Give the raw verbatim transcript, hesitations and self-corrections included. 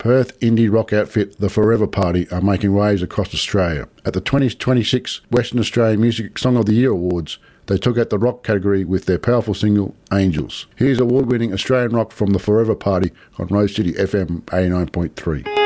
Perth indie rock outfit The Forever Party are making waves across Australia. At the twenty twenty-six Western Australian Music Song of the Year Awards, they took out the rock category with their powerful single, Angels. Here's award-winning Australian rock from The Forever Party on Rose City F M eighty-nine point three.